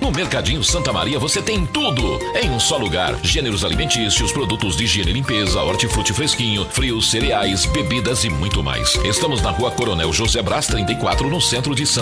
No Mercadinho Santa Maria você tem tudo em um só lugar. Gêneros alimentícios, produtos de higiene e limpeza, hortifruti fresquinho, frios, cereais, bebidas e muito mais. Estamos na Rua Coronel José Brás 34, no centro de Santa